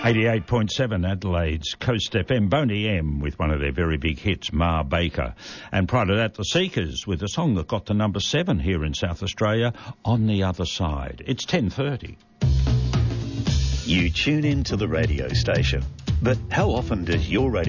88.7 Adelaide's Coast FM, Boney M with one of their very big hits, Ma Baker. And prior to that, The Seekers with a song that got to number 7 here in South Australia, On the Other Side. It's 10:30. You tune in to the radio station, but how often does your radio